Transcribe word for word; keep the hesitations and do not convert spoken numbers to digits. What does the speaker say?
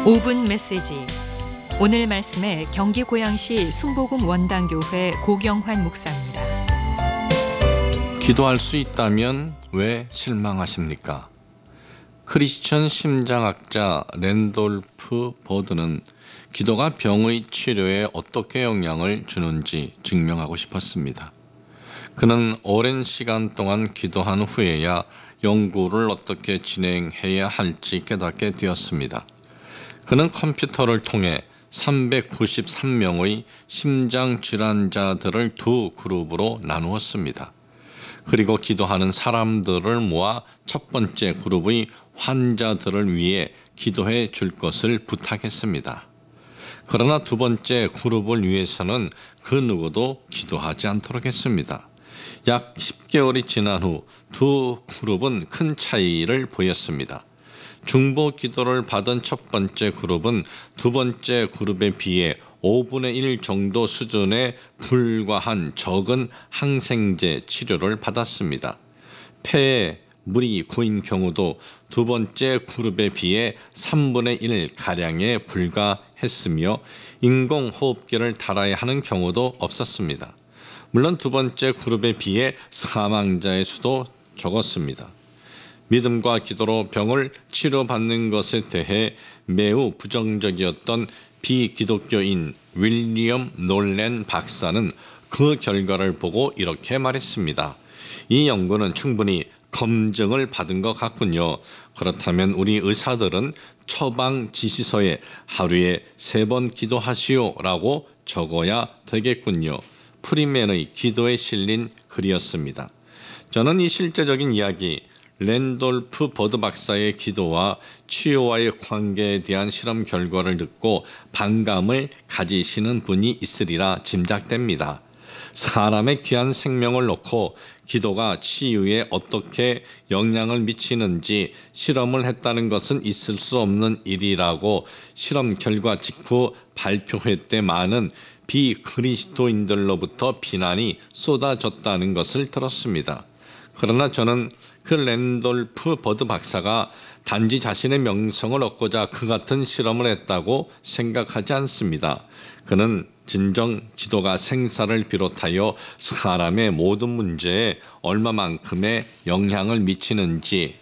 오 분 메시지. 오늘 말씀에 경기 고양시 순복음 원당교회 고경환 목사입니다. 기도할 수 있다면 왜 실망하십니까? 크리스천 심장학자 랜돌프 버드는 기도가 병의 치료에 어떻게 영향을 주는지 증명하고 싶었습니다. 그는 오랜 시간 동안 기도한 후에야 연구를 어떻게 진행해야 할지 깨닫게 되었습니다. 그는 컴퓨터를 통해 삼백구십삼 명의 심장 질환자들을 두 그룹으로 나누었습니다. 그리고 기도하는 사람들을 모아 첫 번째 그룹의 환자들을 위해 기도해 줄 것을 부탁했습니다. 그러나 두 번째 그룹을 위해서는 그 누구도 기도하지 않도록 했습니다. 약 십 개월이 지난 후 두 그룹은 큰 차이를 보였습니다. 중보 기도를 받은 첫 번째 그룹은 두 번째 그룹에 비해 오분의 일 정도 수준에 불과한 적은 항생제 치료를 받았습니다. 폐에 물이 고인 경우도 두 번째 그룹에 비해 삼분의 일 가량에 불과했으며 인공호흡기를 달아야 하는 경우도 없었습니다. 물론 두 번째 그룹에 비해 사망자의 수도 적었습니다. 믿음과 기도로 병을 치료받는 것에 대해 매우 부정적이었던 비기독교인 윌리엄 놀랜 박사는 그 결과를 보고 이렇게 말했습니다. 이 연구는 충분히 검증을 받은 것 같군요. 그렇다면 우리 의사들은 처방 지시서에 하루에 세 번 기도하시오라고 적어야 되겠군요. 프리맨의 기도에 실린 글이었습니다. 저는 이 실제적인 이야기, 랜돌프 버드 박사의 기도와 치유와의 관계에 대한 실험 결과를 듣고 반감을 가지시는 분이 있으리라 짐작됩니다. 사람의 귀한 생명을 놓고 기도가 치유에 어떻게 영향을 미치는지 실험을 했다는 것은 있을 수 없는 일이라고 실험 결과 직후 발표회 때 많은 비그리스도인들로부터 비난이 쏟아졌다는 것을 들었습니다. 그러나 저는 그 랜돌프 버드 박사가 단지 자신의 명성을 얻고자 그 같은 실험을 했다고 생각하지 않습니다. 그는 진정 기도가 생사를 비롯하여 사람의 모든 문제에 얼마만큼의 영향을 미치는지